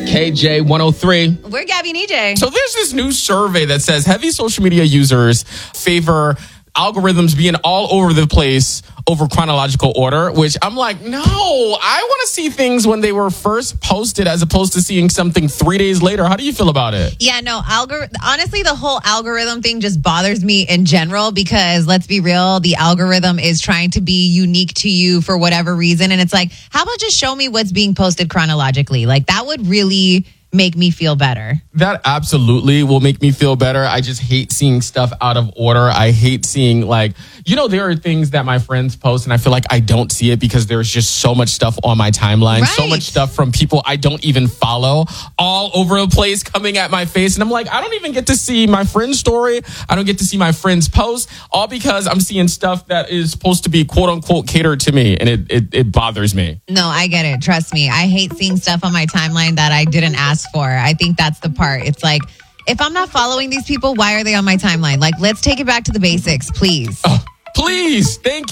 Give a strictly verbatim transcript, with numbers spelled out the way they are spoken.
K J one oh three. We're Gabby and E J. So there's this new survey that says heavy social media users favor algorithms being all over the place over chronological order, which I'm like, no, I want to see things when they were first posted as opposed to seeing something three days later. How do you feel about it? Yeah, no, algor- honestly, the whole algorithm thing just bothers me in general because let's be real, the algorithm is trying to be unique to you for whatever reason. And it's like, how about just show me what's being posted chronologically? Like that would really make me feel better. That absolutely will make me feel better. I just hate seeing stuff out of order. I hate seeing like, you know, there are things that my friends post and I feel like I don't see it because there's just so much stuff on my timeline, Right. so much stuff from people I don't even follow all over the place coming at my face. And I'm like, I don't even get to see my friend's story. I don't get to see my friend's post, all because I'm seeing stuff that is supposed to be quote unquote catered to me. And it, it, it bothers me. No, I get it. Trust me. I hate seeing stuff on my timeline that I didn't ask for. I think that's the part. It's like, if I'm not following these people, why are they on my timeline? Like, let's take it back to the basics, please. Oh, please. Thank you.